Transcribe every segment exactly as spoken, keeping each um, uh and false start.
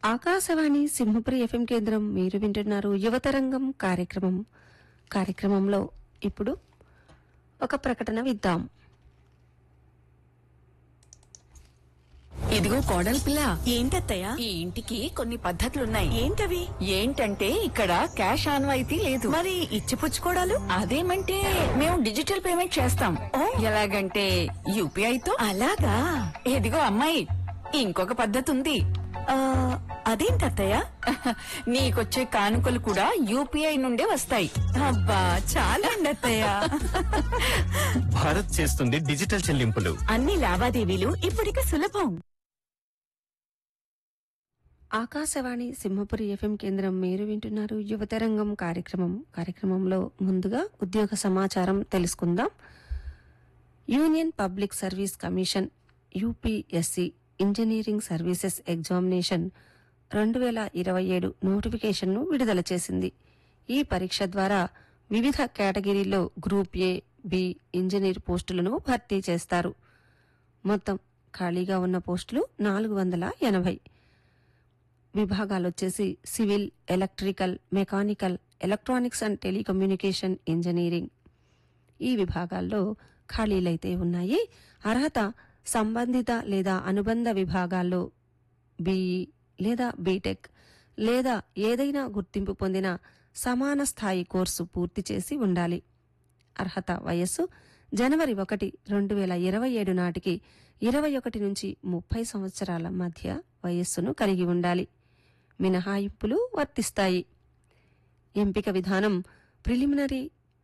Akashvani Simhapuri FM కేంద్రం మీరు వింటున్నారు యువతరంగం కార్యక్రమం కార్యక్రమంలో ఇప్పుడు ఒక ప్రకటన విద్దాం. ఇదిగో కోడలి పిల్ల, ఏంటత్తయ్యా? ఈ ఇంటికి కొన్ని పద్ధతులున్నాయి. ఏంటవి? ఏంటంటే ఇక్కడ క్యాష్ ఆన్వాయితీ లేదు. మరి ఇచ్చిపుచ్చుకోవడాలు? అదేమంటే మేము డిజిటల్ పేమెంట్ చేస్తాం. ఓ. ఎలాగంటే యూపీఐతో. అలాగా? ఇదిగో అమ్మాయి, ఇంకొక పద్ధతి ఉంది. ఆ, అదేంటత్తయ్యా? నీకొచ్చే కానుకలు కూడా యూపీఐ నుండే వస్తాయి. అబ్బా చాలండి అత్తయ్యా. భారత్ చేస్తుంది డిజిటల్ చెల్లింపులు. అన్ని లావాదేవీలు ఇప్పుడిక సులభం. ఆకాశవాణి సింహపురి ఎఫ్ఎం కేంద్రం మీరు వింటున్నారు యువతరంగం కార్యక్రమం కార్యక్రమంలో ముందుగా ఉద్యోగ సమాచారం తెలుసుకుందాం. Union public service commission UPSC engineering services examination రెండు వేల ఇరవై ఏడు నోటిఫికేషన్ను విడుదల చేసింది. ఈ పరీక్ష ద్వారా వివిధ కేటగిరీల్లో గ్రూప్ ఏ, బి ఇంజనీర్ పోస్టులను భర్తీ చేస్తారు. మొత్తం ఖాళీగా ఉన్న పోస్టులు నాలుగు వందల ఎనభై. విభాగాలొచ్చేసి civil, electrical, mechanical, electronics and telecommunication engineering. ఈ విభాగాల్లో ఖాళీలైతే ఉన్నాయి. అర్హత సంబంధిత లేదా అనుబంధ విభాగాల్లో బీఈ లేదా బీటెక్ లేదా ఏదైనా గుర్తింపు పొందిన సమాన స్థాయి కోర్సు పూర్తి చేసి ఉండాలి. అర్హత వయస్సు జనవరి ఒకటి రెండు వేల ఇరవై ఏడు నాటికి ఇరవై ఒకటి నుంచి ముప్పై సంవత్సరాల మధ్య వయస్సును కలిగి ఉండాలి. మినహాయింపులు వర్తిస్తాయి. ఎంపిక విధానం ప్రిలిమినరీ,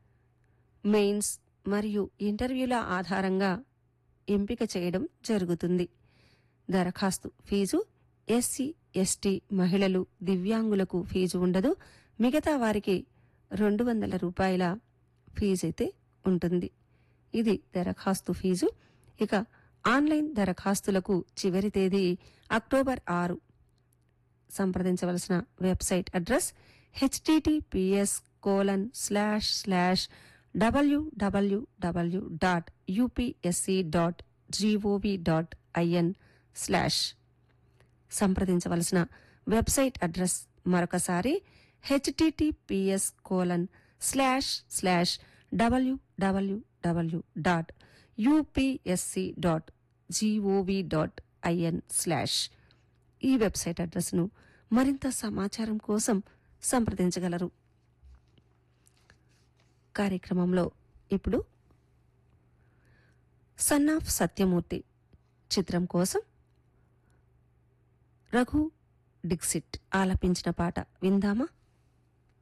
మెయిన్స్ మరియు ఇంటర్వ్యూల ఆధారంగా ఎంపిక చేయడం జరుగుతుంది. దరఖాస్తు ఫీజు ఎస్సీ, ఎస్టీ, మహిళలు, దివ్యాంగులకు ఫీజు ఉండదు. మిగతా వారికి రెండు వందల రూపాయల ఫీజైతే ఉంటుంది. ఇది దరఖాస్తు ఫీజు. ఇక ఆన్లైన్ దరఖాస్తులకు చివరి తేదీ అక్టోబర్ ఆరు. సంప్రదించవలసిన website address HTTPS colon slash slash WWW dot UPSC dot GOV dot IN slash. సంప్రదించవలసిన వెబ్సైట్ అడ్రస్ మరొకసారి HTTPS colon slash slash WWW dot UPSC dot GOV dot IN slash. ఈ website అడ్రస్ను మరింత సమాచారం కోసం సంప్రదించగలరు. కార్యక్రమంలో ఇప్పుడు సన్ ఆఫ్ సత్యమూర్తి చిత్రం కోసం రఘు డిక్సిట్ ఆలపించిన పాట విందామా?